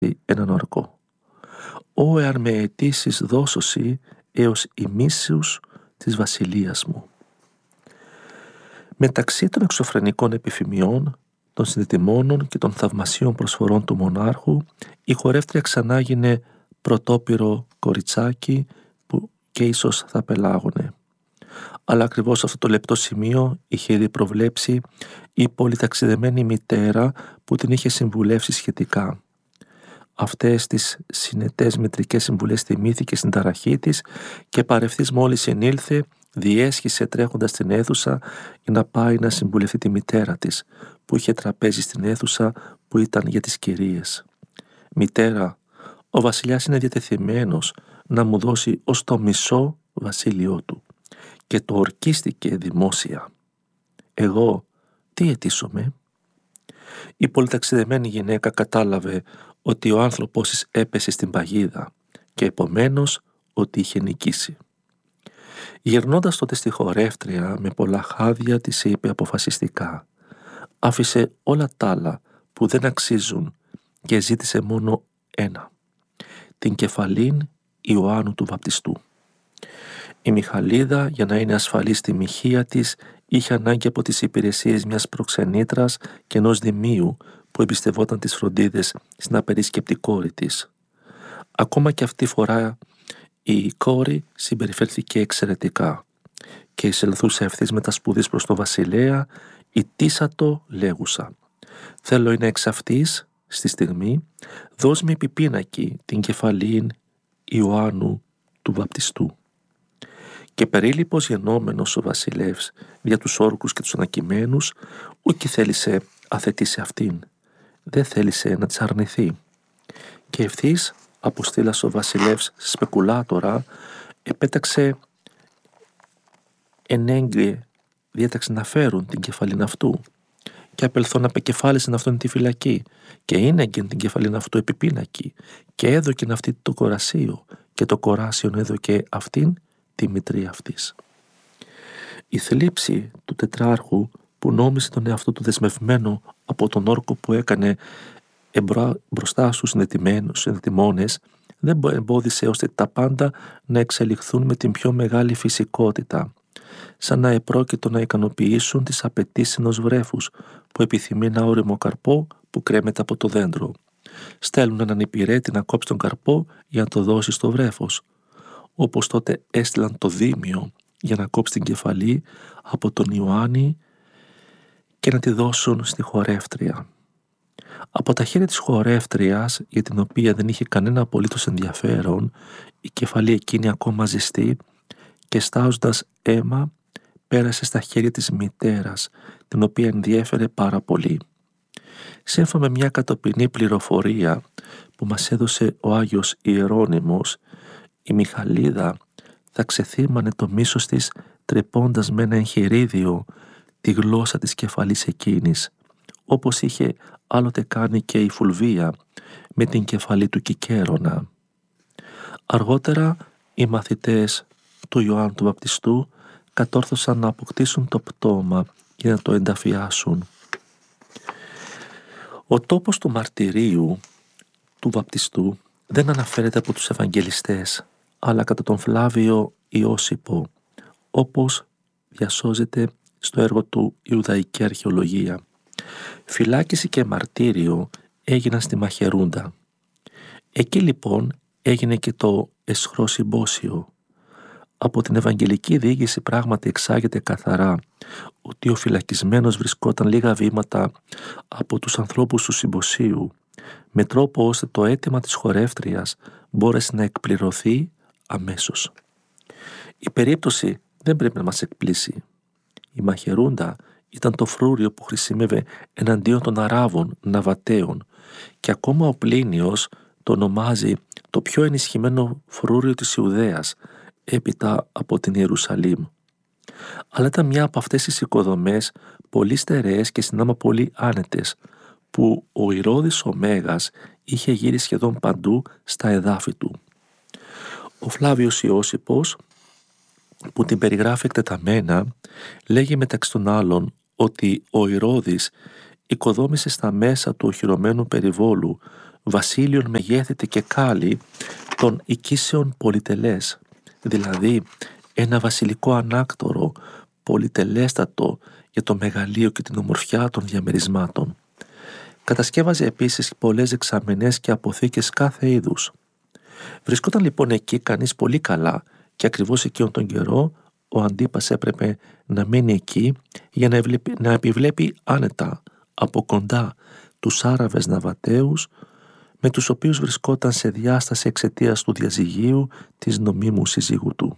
έναν ορκό. «Ω εάν με αιτήσεις δώσωσι έως ημίσιους της βασιλείας μου». Μεταξύ των εξωφρενικών επιφημιών, των συνδετημόνων και των θαυμασίων προσφορών του μονάρχου, η χορεύτρια ξανά γίνε πρωτόπυρο κοριτσάκι που και ίσως θα πελάγωνε. Αλλά ακριβώς αυτό το λεπτό σημείο είχε ήδη προβλέψει η πολυταξιδεμένη μητέρα που την είχε συμβουλεύσει σχετικά. Αυτές τις συνετές μετρικές συμβουλές θυμήθηκε στην ταραχή της και παρευθύς μόλις ενήλθε διέσχισε τρέχοντας στην αίθουσα για να πάει να συμβουλευτεί τη μητέρα της που είχε τραπέζι στην αίθουσα που ήταν για τις κυρίες. «Μητέρα, ο βασιλιάς είναι διατεθειμένος να μου δώσει ως το μισό βασίλειό του και το ορκίστηκε δημόσια. Εγώ τι αιτήσομαι?» Η πολυταξιδεμένη γυναίκα κατάλαβε ότι ο άνθρωπος της έπεσε στην παγίδα και επομένως ότι είχε νικήσει. Γυρνώντας τότε στη χορεύτρια με πολλά χάδια της είπε αποφασιστικά: άφησε όλα τ' άλλα που δεν αξίζουν και ζήτησε μόνο ένα, την κεφαλήν Ιωάννου του Βαπτιστού. Η Μιχαλίδα, για να είναι ασφαλής στη μοιχεία της, είχε ανάγκη από τις υπηρεσίες μιας προξενήτρας και ενός δημίου που εμπιστευόταν τις φροντίδες στην απερίσκεπτη κόρη της. Ακόμα και αυτή φορά η κόρη συμπεριφέρθηκε εξαιρετικά και εισελθούσε ευθύς με τα σπουδής προς το βασιλέα, ητήσατο λέγουσα: «Θέλω είναι εξ αυτής, στη στιγμή, δώσ' με επιπίνακι την κεφαλήν Ιωάννου του Βαπτιστού». Και περίληπος γενόμενος ο βασιλεύς για τους όρκους και τους ανακειμένους, ούκη θέλησε αθετήσει αυτήν, δεν θέλησε να της αρνηθεί. Και ευθύς αποστήλας ο βασιλεύς σπεκουλάτορα, επέταξε ενέγκριε, διέταξε να φέρουν την κεφαλήν αυτού και απελθόν απεκεφάλισεν αυτόν τη φυλακή και ίνεγγεν την κεφαλήν αυτού επιπίνακη και έδωκεν αυτή το κορασίο και το κοράσιον έδωκε αυτήν τη μητρή αυτής. Η θλίψη του τετράρχου που νόμισε τον εαυτό του δεσμευμένο από τον όρκο που έκανε μπροστά στους συνδετημόνες δεν εμπόδισε ώστε τα πάντα να εξελιχθούν με την πιο μεγάλη φυσικότητα, σαν να επρόκειτο να ικανοποιήσουν τις απαιτήσεις ενός βρέφους που επιθυμεί ένα όριμο καρπό που κρέμεται από το δέντρο. Στέλνουν έναν υπηρέτη να κόψει τον καρπό για να το δώσει στο βρέφος, όπως τότε έστειλαν το δήμιο για να κόψει την κεφαλή από τον Ιωάννη και να τη δώσουν στη χορεύτρια. Από τα χέρια της χορεύτριας, για την οποία δεν είχε κανένα απολύτως ενδιαφέρον, η κεφαλή εκείνη ακόμα ζεστή και στάζοντας αίμα πέρασε στα χέρια της μητέρας, την οποία ενδιέφερε πάρα πολύ. Σύμφωνα με μια κατοπινή πληροφορία που μας έδωσε ο Άγιος Ιερώνυμος, η Μιχαλίδα θα ξεθύμανε το μίσος της τρυπώντας με ένα εγχειρίδιο τη γλώσσα της κεφαλής εκείνης, όπως είχε άλλοτε κάνει και η Φουλβία με την κεφαλή του Κικέρονα. Αργότερα οι μαθητές του Ιωάννου του Βαπτιστού κατόρθωσαν να αποκτήσουν το πτώμα για να το ενταφιάσουν. Ο τόπος του μαρτυρίου του Βαπτιστού δεν αναφέρεται από τους Ευαγγελιστές, αλλά κατά τον Φλάβιο Ιώσιπο, όπως διασώζεται στο έργο του Ιουδαϊκή Αρχαιολογία. Φυλάκιση και μαρτύριο έγιναν στη Μαχαιρούντα. Εκεί λοιπόν έγινε και το αισχρό συμπόσιο. Από την Ευαγγελική διήγηση πράγματι εξάγεται καθαρά ότι ο φυλακισμένος βρισκόταν λίγα βήματα από τους ανθρώπους του συμποσίου, με τρόπο ώστε το αίτημα της χορεύτριας μπόρεσε να εκπληρωθεί αμέσως. Η περίπτωση δεν πρέπει να μας εκπλήσει. Η Μαχαιρούντα ήταν το φρούριο που χρησιμεύε εναντίον των Αράβων Ναβατέων και ακόμα ο Πλίνιος το ονομάζει το πιο ενισχυμένο φρούριο της Ιουδαίας έπειτα από την Ιερουσαλήμ. Αλλά ήταν μια από αυτές τις οικοδομές πολύ στερεές και συνάμα πολύ άνετες που ο Ηρώδης ο Μέγας είχε γύρει σχεδόν παντού στα εδάφη του. Ο Φλάβιος Ιώσιπος, που την περιγράφει εκτεταμένα, λέγει μεταξύ των άλλων ότι ο Ηρώδης οικοδόμησε στα μέσα του οχυρωμένου περιβόλου βασίλειον μεγέθεται και κάλλη των οικήσεων πολυτελές, δηλαδή ένα βασιλικό ανάκτορο πολυτελέστατο για το μεγαλείο και την ομορφιά των διαμερισμάτων. Κατασκεύαζε επίσης πολλές δεξαμενές και αποθήκες κάθε είδους. Βρισκόταν λοιπόν εκεί κανείς πολύ καλά και ακριβώς εκείνον τον καιρό ο Αντίπας έπρεπε να μένει εκεί για να επιβλέπει άνετα από κοντά τους Άραβες ναυαταίους με τους οποίους βρισκόταν σε διάσταση εξαιτίας του διαζυγίου της νομίμου συζύγου του.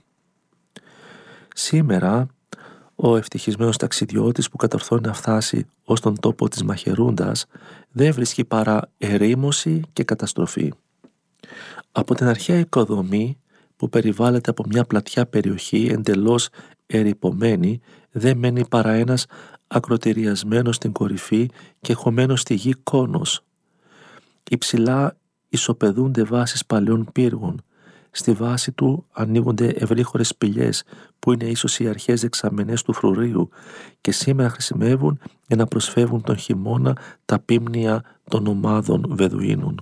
Σήμερα ο ευτυχισμένος ταξιδιώτης που κατορθώνει να φτάσει ως τον τόπο της Μαχαιρούντας δεν βρίσκει παρά ερήμωση και καταστροφή. Από την αρχαία οικοδομή που περιβάλλεται από μια πλατιά περιοχή εντελώς ερειπωμένη δεν μένει παρά ένας ακροτηριασμένος στην κορυφή και χωμένος στη γη κόνος. Υψηλά ισοπεδούνται βάσεις παλαιών πύργων. Στη βάση του ανοίγονται ευρύχωρες σπηλιές που είναι ίσως οι αρχές δεξαμενές του φρουρίου και σήμερα χρησιμεύουν για να προσφεύγουν τον χειμώνα τα πίμνια των ομάδων Βεδουίνων.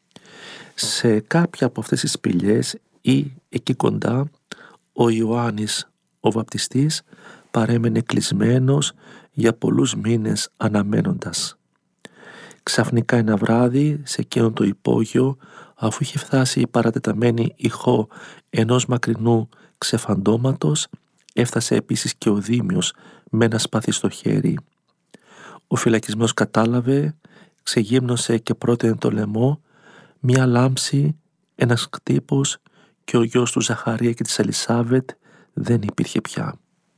Σε κάποια από αυτές τις σπηλιές ή εκεί κοντά ο Ιωάννης ο βαπτιστής παρέμενε κλεισμένος για πολλούς μήνες αναμένοντας. Ξαφνικά ένα βράδυ σε εκείνο το υπόγειο, αφού είχε φτάσει η παρατεταμένη ηχό ενός μακρινού ξεφαντώματος, έφτασε επίσης και ο Δήμιος με ένα σπαθί στο χέρι. Ο φυλακισμένος κατάλαβε, ξεγύμνωσε και πρότεινε το λαιμό, μία λάμψη, ένας κτύπος και ο γιος του Ζαχαρία και της Ελισάβετ δεν υπήρχε πια.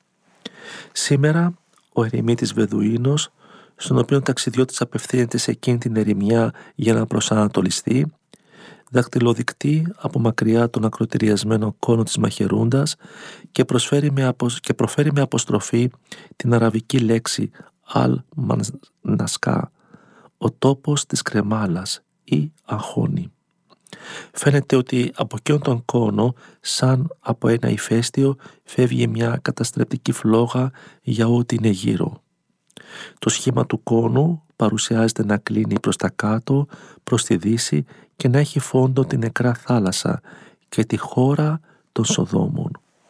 Σήμερα ο ερημίτης Βεδουίνος, στον οποίο ο ταξιδιώτης απευθύνεται σε εκείνη την ερημιά για να προσανατολιστεί, δακτυλοδεικτεί από μακριά τον ακροτηριασμένο κόνο της Μαχαιρούντας και προφέρει με αποστροφή την αραβική λέξη Αλ-Μανασκά, ο τόπος της κρεμάλας ή αγχώνη. Φαίνεται ότι από εκείνον τον κόνο, σαν από ένα ηφαίστειο, φεύγει μια καταστρεπτική φλόγα για ό,τι είναι γύρω. Το σχήμα του κόνου παρουσιάζεται να κλείνει προς τα κάτω, προς τη δύση και να έχει φόντο την νεκρά θάλασσα και τη χώρα των Σοδόμων.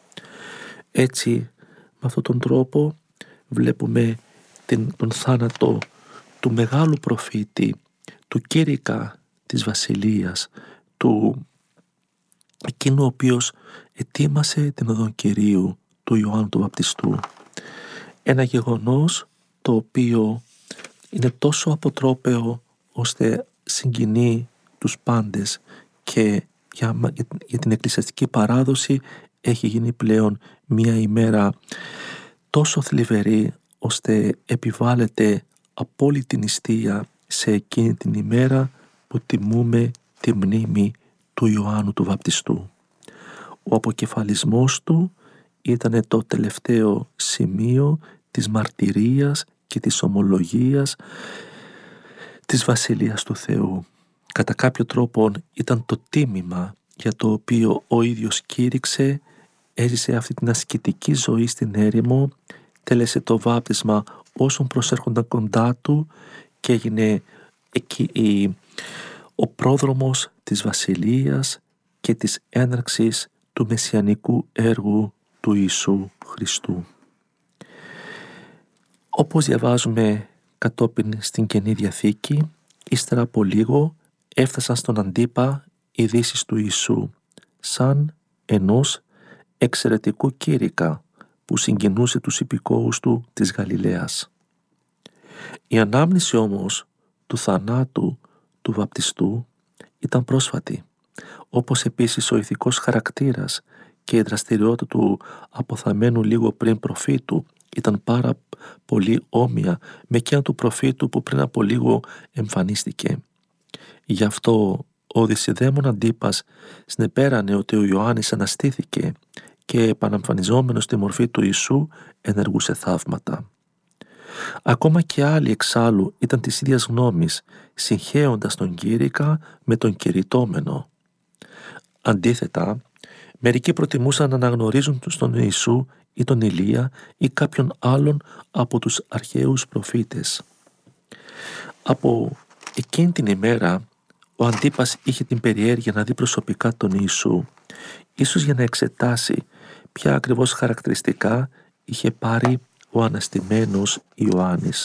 Έτσι, με αυτόν τον τρόπο βλέπουμε τον θάνατο του μεγάλου προφήτη, του κήρυκα της βασιλείας, του εκείνου ο οποίος ετοίμασε την οδόν Κυρίου, του Ιωάννου του Βαπτιστού. Ένα γεγονός το οποίο είναι τόσο αποτρόπαιο ώστε συγκινεί τους πάντες και για την εκκλησιαστική παράδοση έχει γίνει πλέον μια ημέρα τόσο θλιβερή ώστε επιβάλλεται απόλυτη νηστεία σε εκείνη την ημέρα που τιμούμε τη μνήμη του Ιωάννου του Βαπτιστού. Ο αποκεφαλισμός του ήταν το τελευταίο σημείο της μαρτυρίας και της ομολογίας της Βασιλείας του Θεού. Κατά κάποιο τρόπο ήταν το τίμημα για το οποίο ο ίδιος κήρυξε, έζησε αυτή την ασκητική ζωή στην έρημο, τέλεσε το βάπτισμα όσων προσέρχονταν κοντά του και έγινε εκεί ο πρόδρομος της Βασιλείας και της έναρξης του μεσιανικού έργου του Ιησού Χριστού. Όπως διαβάζουμε κατόπιν στην Καινή Διαθήκη, ύστερα από λίγο έφτασαν στον Αντίπα ειδήσεις του Ιησού, σαν ενός εξαιρετικού κήρυκα που συγκινούσε τους υπηκόους του της Γαλιλαίας. Η ανάμνηση όμως του θανάτου του βαπτιστού ήταν πρόσφατη, όπως επίσης ο ηθικός χαρακτήρας και η δραστηριότητα του αποθαμένου λίγο πριν προφήτου ήταν πάρα πολύ όμοια με εκείνα του προφήτου που πριν από λίγο εμφανίστηκε. Γι' αυτό ο δυσιδαίμων Αντίπας συνεπέρανε ότι ο Ιωάννης αναστήθηκε και επαναμφανιζόμενος στη μορφή του Ιησού ενεργούσε θαύματα. Ακόμα και άλλοι εξάλλου ήταν της ίδιας γνώμης, συγχέοντας τον κήρυκα με τον κηρυτόμενο. Αντίθετα, μερικοί προτιμούσαν να αναγνωρίζουν στον Ιησού ή τον Ηλία ή κάποιον άλλον από τους αρχαίους προφήτες. Από εκείνη την ημέρα Ο Αντίπας είχε την περιέργεια να δει προσωπικά τον Ιησού, ίσως για να εξετάσει ποια ακριβώς χαρακτηριστικά είχε πάρει ο αναστημένος Ιωάννης.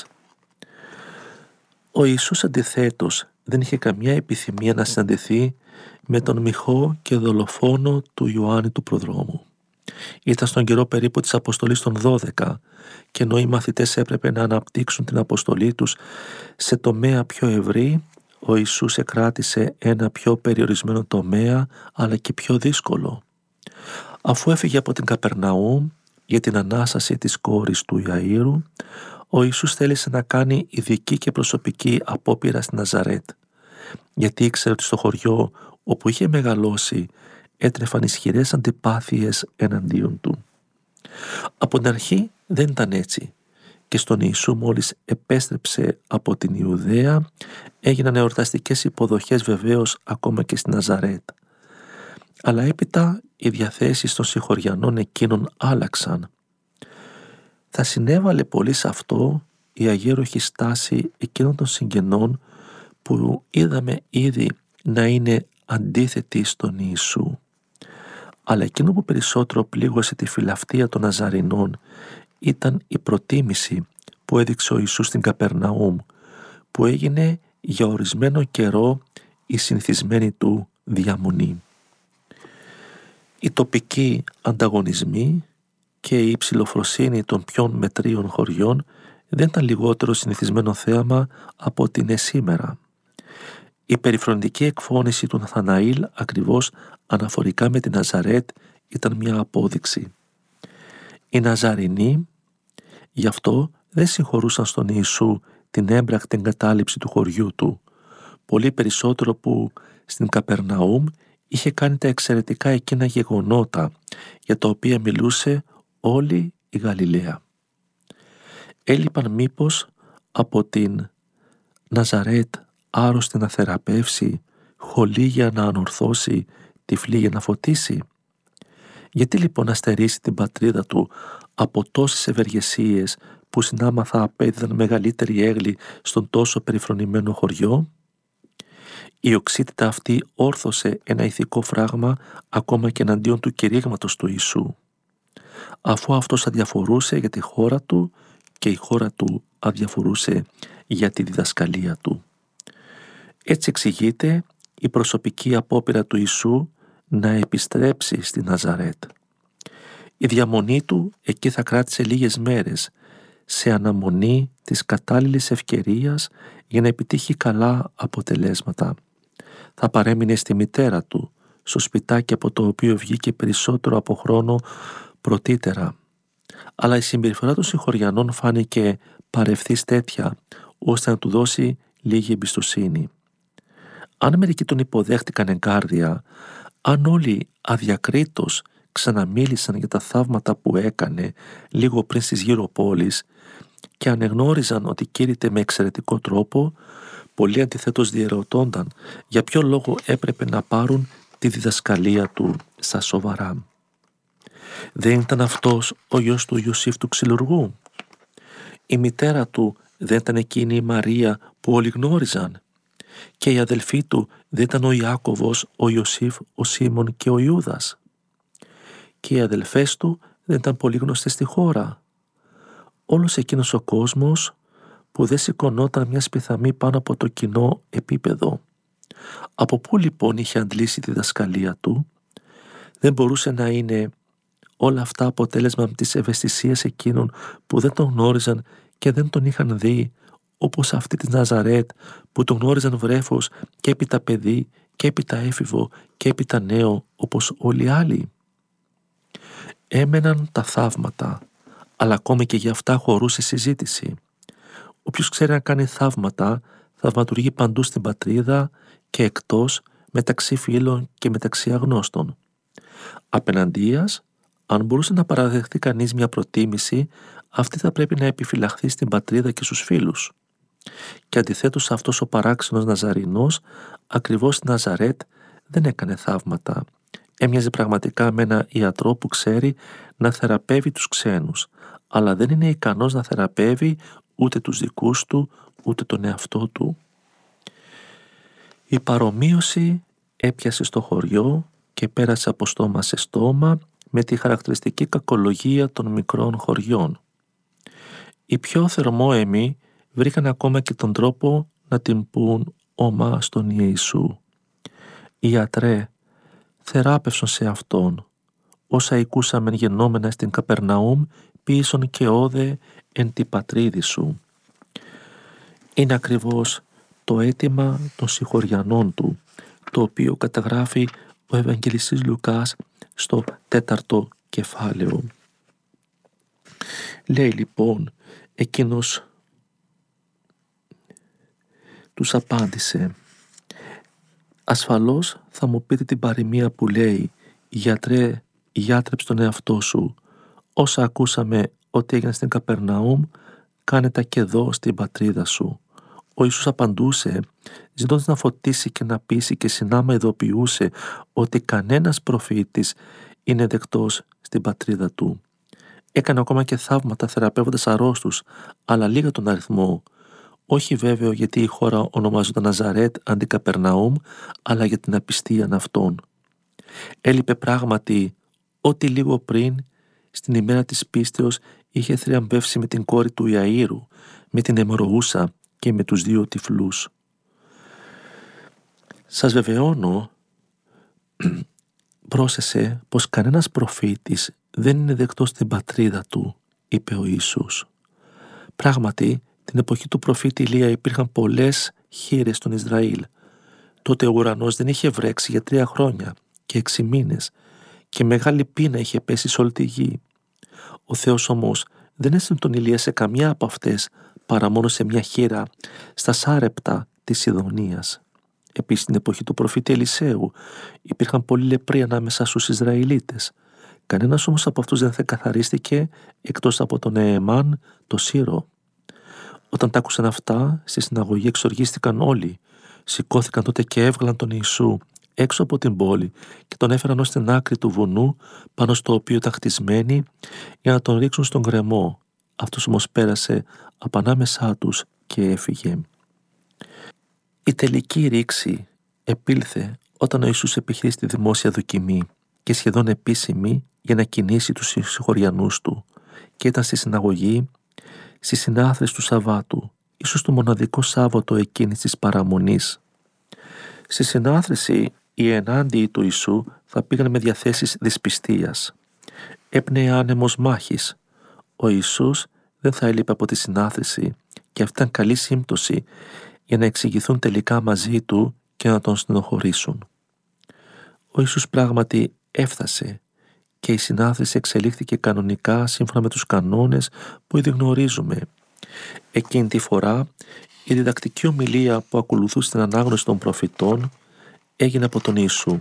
Ο Ιησούς αντιθέτως δεν είχε καμιά επιθυμία να συναντηθεί με τον μοιχό και δολοφόνο του Ιωάννη του Προδρόμου. Ήταν στον καιρό περίπου της αποστολής των 12 και ενώ οι μαθητές έπρεπε να αναπτύξουν την αποστολή τους σε τομέα πιο ευρύ, ο Ιησούς εκράτησε ένα πιο περιορισμένο τομέα αλλά και πιο δύσκολο. Αφού έφυγε από την Καπερναούμ για την Ανάσταση της κόρης του Ιαΐρου, ο Ιησούς θέλησε να κάνει ειδική και προσωπική απόπειρα στη Ναζαρέτ, γιατί ήξερε ότι στο χωριό όπου είχε μεγαλώσει έτρεφαν ισχυρές αντιπάθειες εναντίον του. Από την αρχή δεν ήταν έτσι και στον Ιησού μόλις επέστρεψε από την Ιουδαία έγιναν εορταστικές υποδοχές βεβαίως ακόμα και στη Ναζαρέτ. Αλλά έπειτα οι διαθέσεις των συγχωριανών εκείνων άλλαξαν. Θα συνέβαλε πολύ σε αυτό η αγέροχη στάση εκείνων των συγγενών που είδαμε ήδη να είναι αντίθετοι στον Ιησού. Αλλά εκείνο που περισσότερο πλήγωσε τη φιλαυτία των Ναζαρινών ήταν η προτίμηση που έδειξε ο Ιησούς στην Καπερναούμ, που έγινε για ορισμένο καιρό η συνηθισμένη του διαμονή. Οι τοπικοί ανταγωνισμοί και η υψηλοφροσύνη των πιο μετρίων χωριών δεν ήταν λιγότερο συνηθισμένο θέαμα από ότι είναι σήμερα. Η περιφρονητική εκφώνηση του Ναθαναήλ ακριβώς αναφορικά με την Ναζαρέτ ήταν μια απόδειξη. Οι Ναζαρινοί γι' αυτό δεν συγχωρούσαν στον Ιησού την έμπρακτη εγκατάλειψη του χωριού του, πολύ περισσότερο που στην Καπερναούμ είχε κάνει τα εξαιρετικά εκείνα γεγονότα για τα οποία μιλούσε όλη η Γαλιλαία. Έλειπαν μήπως από την Ναζαρέτ άρρωστη να θεραπεύσει, χολή για να ανορθώσει, τυφλή για να φωτίσει? Γιατί λοιπόν να στερήσει την πατρίδα του από τόσες ευεργεσίες που συνάμαθα απέδιδαν μεγαλύτερη έγκλη στον τόσο περιφρονημένο χωριό? Η οξύτητα αυτή όρθωσε ένα ηθικό φράγμα ακόμα και εναντίον του κηρύγματος του Ιησού. Αφού αυτός αδιαφορούσε για τη χώρα του και η χώρα του αδιαφορούσε για τη διδασκαλία του. Έτσι εξηγείται η προσωπική απόπειρα του Ιησού να επιστρέψει στη Ναζαρέτ. Η διαμονή του εκεί θα κράτησε λίγες μέρες, σε αναμονή της κατάλληλης ευκαιρίας για να επιτύχει καλά αποτελέσματα. Θα παρέμεινε στη μητέρα του, στο σπιτάκι από το οποίο βγήκε περισσότερο από χρόνο πρωτήτερα. Αλλά η συμπεριφορά των συγχωριανών φάνηκε παρευθύς τέτοια, ώστε να του δώσει λίγη εμπιστοσύνη. Αν μερικοί τον υποδέχτηκαν εγκάρδια, αν όλοι αδιακρίτως ξαναμίλησαν για τα θαύματα που έκανε λίγο πριν στις γύρω πόλεις και ανεγνώριζαν ότι κήρυτε με εξαιρετικό τρόπο, πολλοί αντιθέτως διερωτώνταν για ποιο λόγο έπρεπε να πάρουν τη διδασκαλία του στα σοβαρά. Δεν ήταν αυτός ο γιος του Ιωσήφ του ξυλουργού? Η μητέρα του δεν ήταν εκείνη η Μαρία που όλοι γνώριζαν? Και οι αδελφοί του δεν ήταν ο Ιάκωβος, ο Ιωσήφ, ο Σίμων και ο Ιούδας? Και οι αδελφές του δεν ήταν πολύ γνωστές στη χώρα? Όλος εκείνος ο κόσμος που δεν σηκωνόταν μια σπιθαμή πάνω από το κοινό επίπεδο. Από πού λοιπόν είχε αντλήσει τη διδασκαλία του? Δεν μπορούσε να είναι όλα αυτά αποτέλεσμα της ευαισθησίας εκείνων που δεν τον γνώριζαν και δεν τον είχαν δει, όπως αυτή της Ναζαρέτ που τον γνώριζαν βρέφος και έπειτα παιδί και έπειτα έφηβο και έπειτα νέο όπως όλοι οι άλλοι? Έμεναν τα θαύματα, αλλά ακόμη και για αυτά χωρούσε συζήτηση. Όποιος ξέρει να κάνει θαύματα, θαυματουργεί παντού στην πατρίδα και εκτός, μεταξύ φίλων και μεταξύ αγνώστων. Απέναντίας, αν μπορούσε να παραδεχτεί κανείς μια προτίμηση, αυτή θα πρέπει να επιφυλαχθεί στην πατρίδα και στους φίλους. Και αντιθέτως αυτός ο παράξενος Ναζαρινός, ακριβώς στη Ναζαρέτ, δεν έκανε θαύματα. Έμοιαζε πραγματικά με ένα ιατρό που ξέρει να θεραπεύει τους ξένους, αλλά δεν είναι ικανός να θεραπεύει ούτε τους δικούς του, ούτε τον εαυτό του. Η παρομοίωση έπιασε στο χωριό και πέρασε από στόμα σε στόμα με τη χαρακτηριστική κακολογία των μικρών χωριών. Οι πιο θερμόαιμοι βρήκαν ακόμα και τον τρόπο να την πουν ομά στον Ιησού. «Ιατρέ, θεράπευσον σε Αυτόν, όσα οικούσαμεν γενόμενα στην Καπερναούμ πίσον και όδε εν τη πατρίδη Σου». Είναι ακριβώς το αίτημα των συγχωριανών Του, το οποίο καταγράφει ο Ευαγγελιστής Λουκάς στο 4ο κεφάλαιο. Λέει λοιπόν, εκείνος τους απάντησε: «Ασφαλώς θα μου πείτε την παροιμία που λέει, γιατρέ, γιάτρεψε τον εαυτό σου, όσα ακούσαμε ότι έγινε στην Καπερναούμ, κάνε τα και εδώ στην πατρίδα σου». Ο Ιησούς απαντούσε, ζητώντας να φωτίσει και να πείσει, και συνάμα ειδοποιούσε ότι κανένας προφήτης είναι δεκτός στην πατρίδα του. Έκανε ακόμα και θαύματα θεραπεύοντας αρρώστους, αλλά λίγα τον αριθμό. Όχι βέβαιο γιατί η χώρα ονομάζονταν Ναζαρέτ αντί Καπερναούμ, αλλά για την απιστία αυτών. Έλειπε πράγματι ότι λίγο πριν, στην ημέρα της πίστεως, είχε θριαμβεύσει με την κόρη του Ιαΐρου, με την αιμορροούσα και με τους 2 τυφλούς. «Σας βεβαιώνω», πρόσθεσε, «πως κανένας προφήτης δεν είναι δεκτός στην πατρίδα του», είπε ο Ιησούς. Πράγματι, την εποχή του προφήτη Ηλία υπήρχαν πολλές χήρες στον Ισραήλ. Τότε ο ουρανός δεν είχε βρέξει για 3 χρόνια και 6 μήνες και μεγάλη πείνα είχε πέσει σε όλη τη γη. Ο Θεός όμως δεν έστειλε τον Ηλία σε καμιά από αυτές, παρά μόνο σε μια χήρα στα Σάρεπτα της Σιδωνίας. Επίσης, στην εποχή του προφήτη Ελισέου υπήρχαν πολλοί λεπροί ανάμεσα στους Ισραηλίτες. Κανένας όμως από αυτούς δεν θα καθαρίστηκε εκτός από τον Νεεμάν, το Σύρο. Όταν τα άκουσαν αυτά, στη συναγωγή εξοργίστηκαν όλοι. Σηκώθηκαν τότε και έβγαλαν τον Ιησού έξω από την πόλη και τον έφεραν ως την άκρη του βουνού, πάνω στο οποίο ήταν χτισμένοι, για να τον ρίξουν στον γκρεμό. Αυτός όμως πέρασε από ανάμεσά τους και έφυγε. Η τελική ρήξη επήλθε όταν ο Ιησούς επιχείρησε τη δημόσια δοκιμή και σχεδόν επίσημη για να κινήσει τους συγχωριανούς του, και ήταν στη συναγωγή, στη συνάθρηση του Σαββάτου, ίσως το μοναδικό Σάββατο εκείνης της παραμονής. Στη συνάθρηση οι ενάντιοι του Ιησού θα πήγαν με διαθέσεις δυσπιστίας. Έπνεε άνεμος μάχης. Ο Ιησούς δεν θα έλειπε από τη συνάθρηση, και αυτή ήταν καλή σύμπτωση για να εξηγηθούν τελικά μαζί του και να τον στενοχωρήσουν. Ο Ιησούς πράγματι έφτασε και η συνάθρηση εξελίχθηκε κανονικά σύμφωνα με τους κανόνες που ήδη γνωρίζουμε. Εκείνη τη φορά η διδακτική ομιλία που ακολουθούσε την ανάγνωση των προφητών έγινε από τον Ιησού.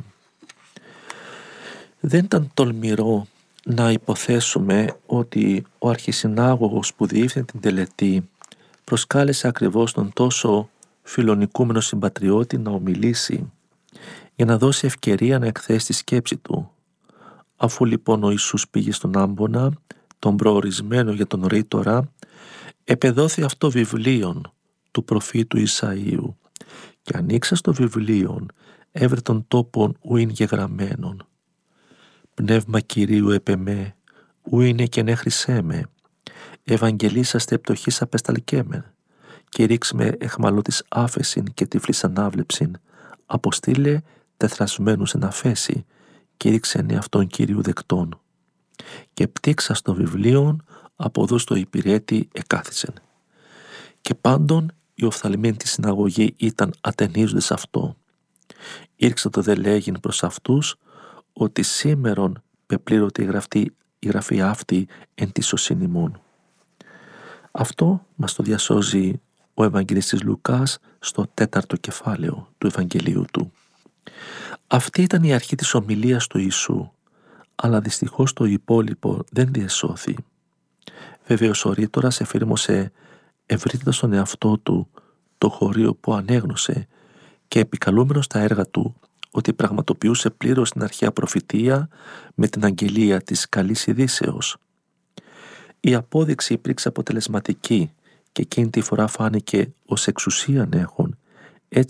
Δεν ήταν τολμηρό να υποθέσουμε ότι ο αρχισυνάγωγος που διεύθυνε την τελετή προσκάλεσε ακριβώς τον τόσο φιλονικούμενο συμπατριώτη να ομιλήσει, για να δώσει ευκαιρία να εκθέσει τη σκέψη του. Αφού λοιπόν ο Ιησούς πήγε στον άμβονα, τον προορισμένο για τον ρήτορα, επεδόθη αυτό βιβλίον του προφήτου Ισαΐου, και ανοίξα στο βιβλίον έβρε τον τόπον ου είναι γεγραμμένον. Πνεύμα Κυρίου επεμέ, ου είναι και νέχρησέ με, ευαγγελίσαστε πτωχής απεσταλκέμεν, και ρίξμε εχμαλώτης άφεσιν και τυφλής ανάβλεψιν, αποστήλε τεθρασμένους εν αφέση, και ρίξεν εαυτόν Κυρίου δεκτών. Και πτύξα στο βιβλίον, από εδώ στο υπηρέτη εκάθισεν. Και πάντων οι οφθαλμένοι της συναγωγή ήταν ατενίζοντες αυτό. Ήρξα το δε λέγειν προς αυτούς, ότι σήμερον πεπλήρωται η γραφή αυτή εν τη σωσήν ημών. Αυτό μας το διασώζει ο Ευαγγελιστής Λουκάς στο 4ο κεφάλαιο του Ευαγγελίου του. Αυτή ήταν η αρχή της ομιλίας του Ιησού, αλλά δυστυχώς το υπόλοιπο δεν διεσώθη. Βεβαίως ο ρήτορας εφήρμοσε ευρύτερα στον εαυτό του το χωρίο που ανέγνωσε, και επικαλούμενος τα έργα του ότι πραγματοποιούσε πλήρως την αρχαία προφητεία με την αγγελία της καλής ειδήσεως. Η απόδειξη υπήρξε αποτελεσματική και εκείνη τη φορά φάνηκε ως εξουσίαν έχων, έτσι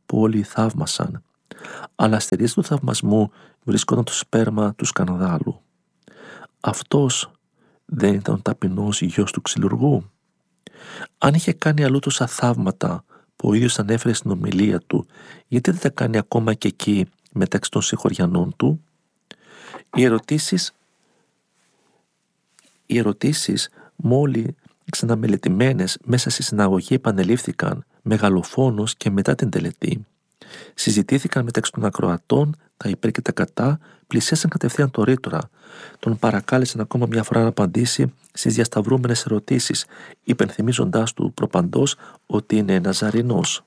που όλοι θαύμασαν, αλλά στη ρίζα του θαυμασμού βρισκόταν το σπέρμα του σκανδάλου. Αυτός δεν ήταν ο ταπεινός γιος του ξυλουργού? Αν είχε κάνει αλλού τόσα θαύματα που ο ίδιος ανέφερε στην ομιλία του, γιατί δεν τα κάνει ακόμα και εκεί μεταξύ των συγχωριανών του? Οι ερωτήσεις μόλι ξαναμελετημένες μέσα στη συναγωγή επανελήφθηκαν μεγαλοφόνος και μετά την τελετή. Συζητήθηκαν μεταξύ των ακροατών, τα υπέρ και τα κατά, πλησίασαν κατευθείαν το ρήτορα. Τον παρακάλεσαν ακόμα μια φορά να απαντήσει στις διασταυρούμενες ερωτήσεις, υπενθυμίζοντάς του προπαντός ότι είναι Ναζαρινός.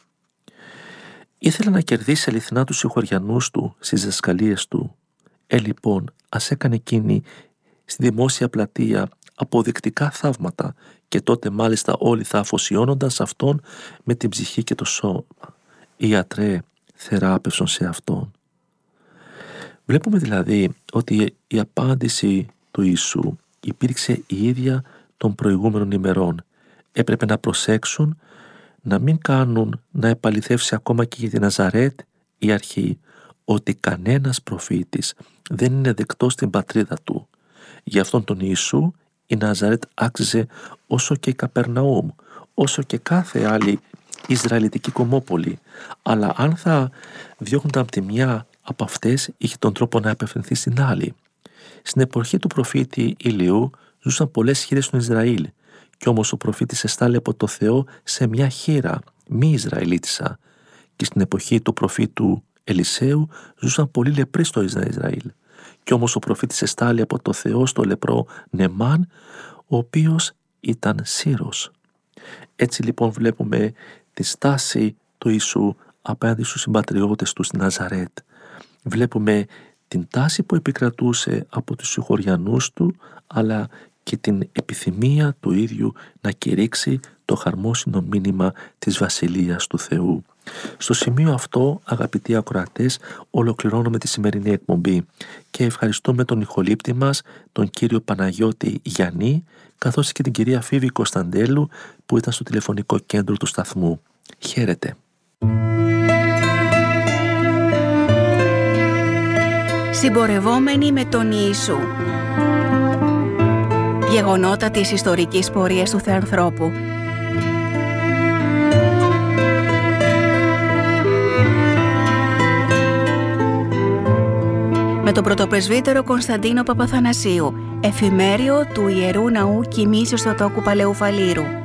Ήθελε να κερδίσει αληθινά τους συγχωριανούς του στις διδασκαλίες του. Λοιπόν, ας έκανε εκείνη στη δημόσια πλατεία αποδεικτικά θαύματα και τότε μάλιστα όλοι θα αφοσιώνονταν σε αυτόν με την ψυχή και το σώμα. Οι ιατρέ θεράπευσαν σε αυτόν. Βλέπουμε δηλαδή ότι η απάντηση του Ιησού υπήρξε η ίδια των προηγούμενων ημερών. Έπρεπε να προσέξουν να μην κάνουν να επαληθεύσει ακόμα και για τη Ναζαρέτ η αρχή ότι κανένας προφήτης δεν είναι δεκτός στην πατρίδα του. Για αυτόν τον Ιησού η Ναζαρέτ άξιζε όσο και η Καπερναούμ, όσο και κάθε άλλη Ισραηλιτική κομμόπολη, αλλά αν θα διώχνονταν από τη μια από αυτές, είχε τον τρόπο να απευθυνθεί στην άλλη. Στην εποχή του προφήτη Ηλιού ζούσαν πολλές χήρες στον Ισραήλ, κι όμως ο προφήτης εστάλει από το Θεό σε μια χήρα, μη Ισραηλίτισσα, και στην εποχή του προφήτου Ελισέου ζούσαν πολλοί λεπροί στο Ισραήλ, κι όμως ο προφήτης εστάλει από το Θεό στο λεπρό Νεμάν, ο οποίος ήταν Σύρος. Έτσι λοιπόν βλέπουμε τη στάση του Ιησού απέναντι στους συμπατριώτες του στην Ναζαρέτ. Βλέπουμε την τάση που επικρατούσε από τους συγχωριανούς του, αλλά και την επιθυμία του ίδιου να κηρύξει το χαρμόσυνο μήνυμα της Βασιλείας του Θεού. Στο σημείο αυτό, αγαπητοί ακροατές, ολοκληρώνουμε τη σημερινή εκπομπή και ευχαριστούμε τον ηχολήπτη μας, τον κύριο Παναγιώτη Γιαννή, καθώς και την κυρία Φίβη Κωνσταντέλου που ήταν στο τηλεφωνικό κέντρο του σταθμού. Χαίρετε. Συμπορευόμενοι με τον Ιησού. Γεγονότα της ιστορικής πορείας του Θεανθρώπου. Με τον πρωτοπρεσβύτερο Κωνσταντίνο Παπαθανασίου, εφημέριο του Ιερού Ναού Κοιμήσεως Θεοτόκου Παλαιού Φαλήρου.